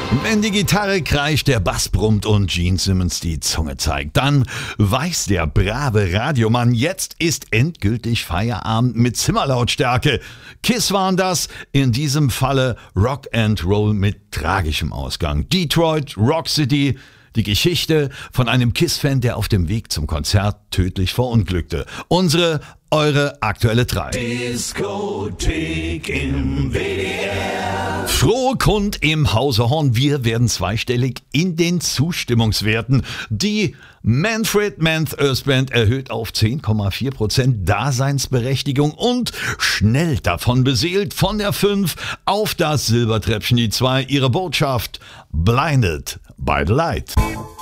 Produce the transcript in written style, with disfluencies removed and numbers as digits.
Wenn die Gitarre kreischt, der Bass brummt und Gene Simmons die Zunge zeigt, dann weiß der brave Radiomann, jetzt ist endgültig Feierabend mit Zimmerlautstärke. Kiss waren das, in diesem Falle Rock and Roll mit tragischem Ausgang. Detroit, Rock City, die Geschichte von einem Kiss-Fan, der auf dem Weg zum Konzert tödlich verunglückte. Eure aktuelle 3. Diskothek im WDR. Frohe Kund im Hause Horn. Wir werden zweistellig in den Zustimmungswerten. Die Manfred Manth Earth Band erhöht auf 10,4% Daseinsberechtigung und schnell davon beseelt von der 5 auf das Silbertreppchen die 2. Ihre Botschaft: Blinded by the Light.